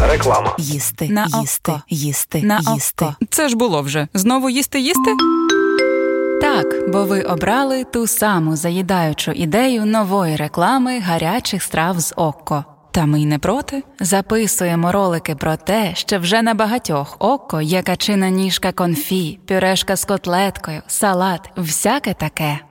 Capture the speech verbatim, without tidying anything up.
Реклама. Їсти, На їсти, око. їсти, На їсти. око. Це ж було вже. Знову їсти-їсти? Так, бо ви обрали ту саму заїдаючу ідею нової реклами гарячих страв з Окко. Та ми й не проти. Записуємо ролики про те, що вже на багатьох Окко є качина ніжка конфі, пюрешка з котлеткою, салат, всяке таке.